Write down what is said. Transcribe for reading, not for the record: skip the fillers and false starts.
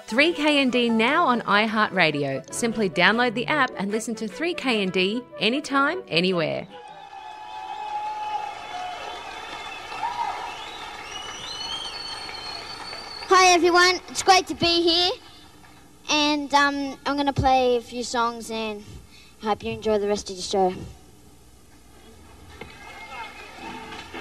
3KND now on iHeartRadio. Simply download the app and listen to 3KND anytime, anywhere. Hi everyone, it's great to be here, and I'm going to play a few songs and I hope you enjoy the rest of the show.